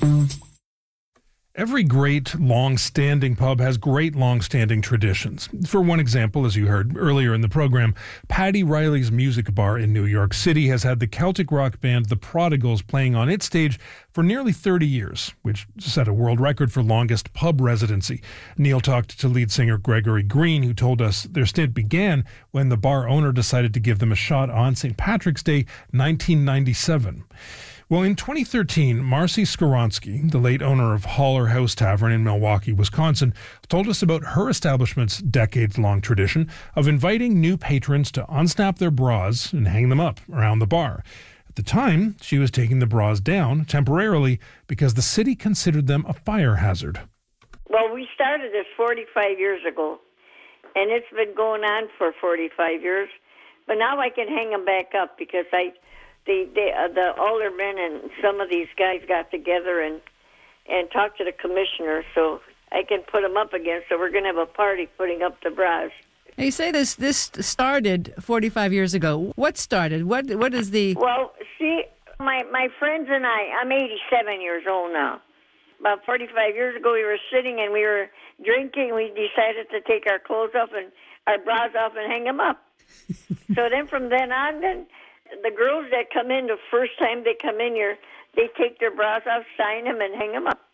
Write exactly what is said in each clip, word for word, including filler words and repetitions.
Every great, long-standing pub has great, long-standing traditions. For one example, as you heard earlier in the program, Paddy Riley's Music Bar in New York City has had the Celtic rock band The Prodigals playing on its stage for nearly thirty years, which set a world record for longest pub residency. Neil talked to lead singer Gregory Green, who told us their stint began when the bar owner decided to give them a shot on Saint Patrick's Day, nineteen ninety-seven. Well, in twenty thirteen, Marcy Skowronski, the late owner of Holler House Tavern in Milwaukee, Wisconsin, told us about her establishment's decades-long tradition of inviting new patrons to unsnap their bras and hang them up around the bar. At the time, she was taking the bras down temporarily because the city considered them a fire hazard. Well, we started this forty-five years ago, and it's been going on for forty-five years. But now I can hang them back up because I... The the, uh, the aldermen and some of these guys got together and and talked to the commissioner, so I can put them up again. So we're going to have a party putting up the bras. You say this this started forty-five years ago. What started? What what is the? Well, see, my my friends and I. I'm eighty-seven years old now. About forty-five years ago, we were sitting and we were drinking. We decided to take our clothes off and our bras off and hang them up. So then, from then on, then. The girls that come in, the first time they come in here, they take their bras off, sign them, and hang them up.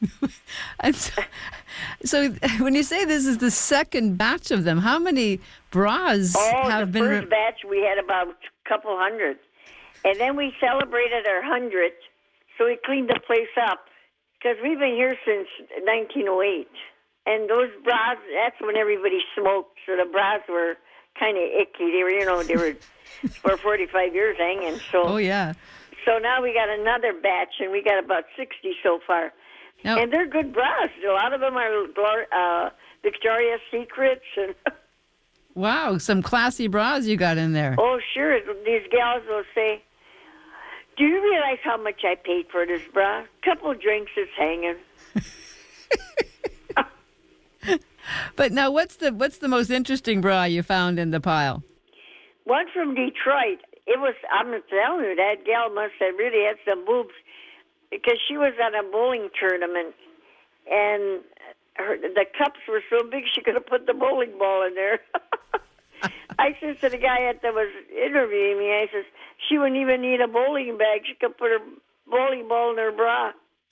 And so, so when you say this is the second batch of them, how many bras oh, have the been... Oh, the first re- batch, we had about a couple hundred. And then we celebrated our hundredth, so we cleaned the place up. Because we've been here since nineteen oh eight. And those bras, that's when everybody smoked, so the bras were kind of icky. They were, you know, they were... for forty-five years hanging. So, oh, yeah. So now we got another batch, and we got about sixty so far. Now, and they're good bras. A lot of them are uh, Victoria's Secrets. And wow, some classy bras you got in there. Oh, sure. These gals will say, do you realize how much I paid for this bra? A couple drinks, it's hanging. But now, what's the what's the most interesting bra you found in the pile? One from Detroit. It was, I'm telling you, that gal must have really had some boobs because she was at a bowling tournament and her, the cups were so big she could have put the bowling ball in there. I said to the guy that was interviewing me, I says, she wouldn't even need a bowling bag. She could put her bowling ball in her bra.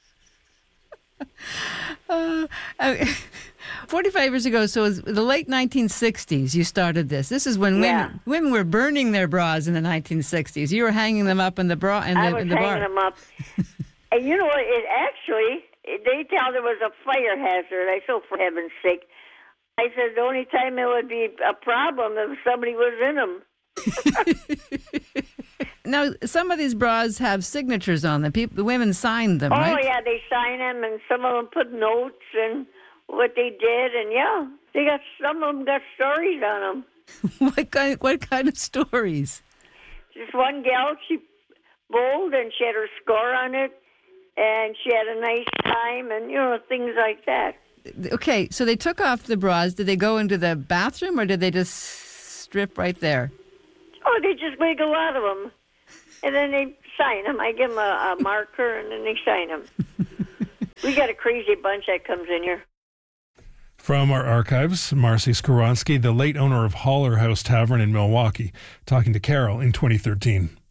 Uh, I, forty-five years ago, so it was the late nineteen sixties, you started this. This is when yeah. women, women were burning their bras in the nineteen sixties. You were hanging them up in the bra in the, I was in the hanging bar. them up. And you know what? It actually, they tell there was a fire hazard. I said, for heaven's sake. I said, the only time it would be a problem if somebody was in them. Now, some of these bras have signatures on them. People, the women signed them, oh, right? Oh, yeah, they sign them, and some of them put notes and what they did, and yeah, they got some of them got stories on them. what kind? What kind of stories? Just one gal, she bowled, and she had her score on it, and she had a nice time, and you know, things like that. Okay, so they took off the bras. Did they go into the bathroom, or did they just strip right there? Oh, they just wiggle out of them. And then they sign them. I give them a, a marker, and then they sign them. We got a crazy bunch that comes in here. From our archives, Marcy Skowronski, the late owner of Holler House Tavern in Milwaukee, talking to Carol in twenty thirteen.